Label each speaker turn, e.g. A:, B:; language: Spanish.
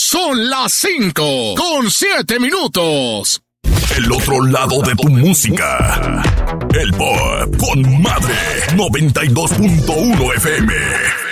A: Son las 5:07.
B: El otro lado de tu música. El Pop con Madre 92.1 FM.